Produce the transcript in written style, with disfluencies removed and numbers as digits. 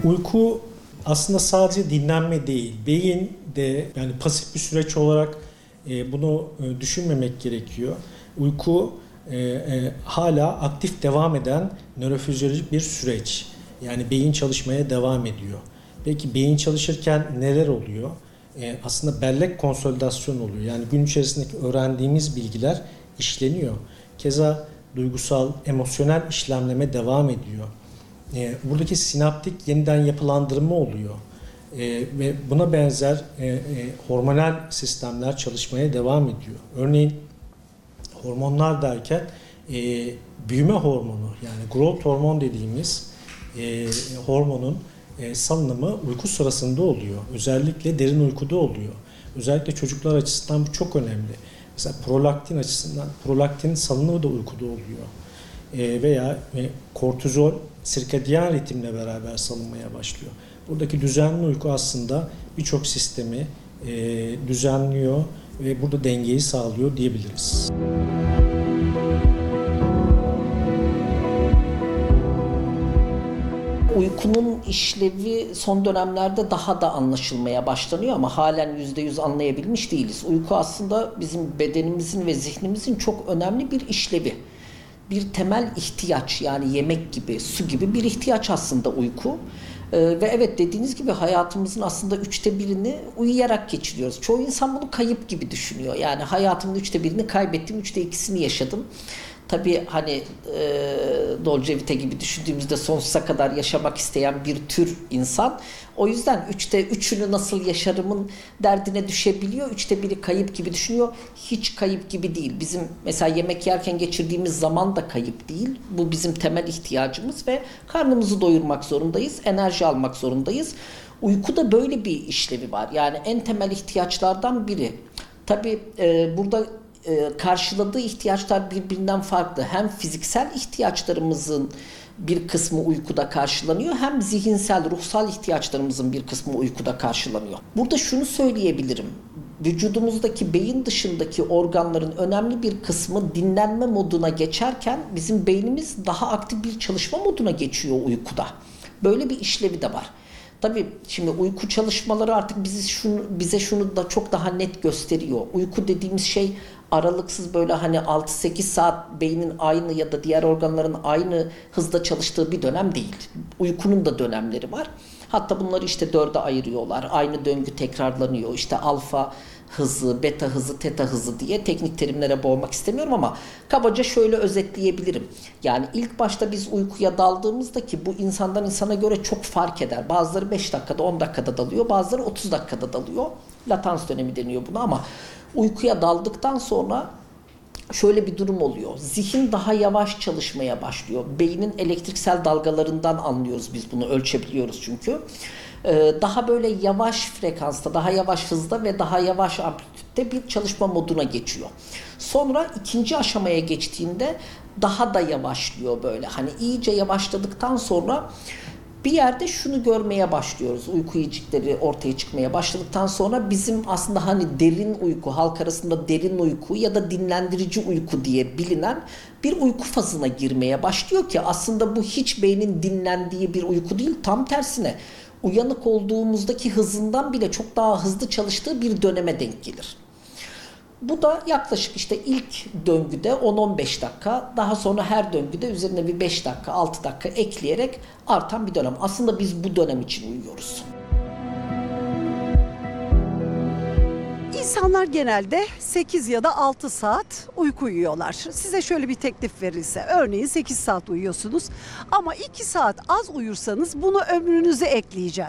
Uyku aslında sadece dinlenme değil. Beyin de yani pasif bir süreç olarak bunu düşünmemek gerekiyor. Uyku hala aktif devam eden nörofizyolojik bir süreç. Yani beyin çalışmaya devam ediyor. Peki beyin çalışırken neler oluyor? Aslında bellek konsolidasyon oluyor. Yani gün içerisindeki öğrendiğimiz bilgiler işleniyor. Keza duygusal, emosyonel işlemleme devam ediyor. Buradaki sinaptik yeniden yapılandırma oluyor. Ve buna benzer hormonal sistemler çalışmaya devam ediyor. Örneğin hormonlar derken büyüme hormonu yani growth hormon dediğimiz hormonun salınımı uyku sırasında oluyor. Özellikle derin uykuda oluyor. Özellikle çocuklar açısından bu çok önemli. Mesela prolaktin açısından prolaktin salınımı da uykuda oluyor. Veya kortizol sirkadiyen ritimle beraber salınmaya başlıyor. Buradaki düzenli uyku aslında birçok sistemi düzenliyor ve burada dengeyi sağlıyor diyebiliriz. Uykunun işlevi son dönemlerde daha da anlaşılmaya başlanıyor ama halen %100 anlayabilmiş değiliz. Uyku aslında bizim bedenimizin ve zihnimizin çok önemli bir işlevi. Bir temel ihtiyaç, yani yemek gibi, su gibi bir ihtiyaç aslında uyku. Ve evet, dediğiniz gibi hayatımızın aslında 1/3'ini uyuyarak geçiriyoruz. Çoğu insan bunu kayıp gibi düşünüyor. Yani hayatımın 1/3'ini kaybettim, 2/3'ünü yaşadım. Tabii hani Dolce Vita gibi düşündüğümüzde sonsuza kadar yaşamak isteyen bir tür insan. O yüzden 3'ünü nasıl yaşarımın derdine düşebiliyor. 1/3'ü kayıp gibi düşünüyor. Hiç kayıp gibi değil. Bizim mesela yemek yerken geçirdiğimiz zaman da kayıp değil. Bu bizim temel ihtiyacımız ve karnımızı doyurmak zorundayız. Enerji almak zorundayız. Uykuda böyle bir işlevi var. Yani en temel ihtiyaçlardan biri. Tabii burada karşıladığı ihtiyaçlar birbirinden farklı. Hem fiziksel ihtiyaçlarımızın bir kısmı uykuda karşılanıyor, hem zihinsel, ruhsal ihtiyaçlarımızın bir kısmı uykuda karşılanıyor. Burada şunu söyleyebilirim. Vücudumuzdaki beyin dışındaki organların önemli bir kısmı dinlenme moduna geçerken bizim beynimiz daha aktif bir çalışma moduna geçiyor uykuda. Böyle bir işlevi de var. Tabii şimdi uyku çalışmaları artık bize şunu da çok daha net gösteriyor. Uyku dediğimiz şey aralıksız böyle hani 6-8 saat beynin aynı ya da diğer organların aynı hızda çalıştığı bir dönem değil. Uykunun da dönemleri var. Hatta bunları işte 4'e ayırıyorlar. Aynı döngü tekrarlanıyor. İşte alfa hızı, beta hızı, teta hızı diye teknik terimlere boğmak istemiyorum ama kabaca şöyle özetleyebilirim. Yani ilk başta biz uykuya daldığımızda, ki bu insandan insana göre çok fark eder. Bazıları 5 dakikada, 10 dakikada dalıyor, bazıları 30 dakikada dalıyor. Latans dönemi deniyor buna ama uykuya daldıktan sonra şöyle bir durum oluyor. Zihin daha yavaş çalışmaya başlıyor. Beynin elektriksel dalgalarından anlıyoruz biz bunu, ölçebiliyoruz çünkü. Daha böyle yavaş frekansta, daha yavaş hızda ve daha yavaş amplitüde bir çalışma moduna geçiyor. Sonra ikinci aşamaya geçtiğinde daha da yavaşlıyor böyle. Hani iyice yavaşladıktan sonra bir yerde şunu görmeye başlıyoruz. Uyku yiyecekleri ortaya çıkmaya başladıktan sonra bizim aslında hani derin uyku, halk arasında derin uyku ya da dinlendirici uyku diye bilinen bir uyku fazına girmeye başlıyor ki aslında bu hiç beynin dinlendiği bir uyku değil, tam tersine uyanık olduğumuzdaki hızından bile çok daha hızlı çalıştığı bir döneme denk gelir. Bu da yaklaşık işte ilk döngüde 10-15 dakika, daha sonra her döngüde üzerine bir 5 dakika, 6 dakika ekleyerek artan bir dönem. Aslında biz bu dönem için uyuyoruz. İnsanlar genelde 8 ya da 6 saat uyku uyuyorlar. Size şöyle bir teklif verilse, örneğin 8 saat uyuyorsunuz ama 2 saat az uyursanız bunu ömrünüze ekleyeceğiz.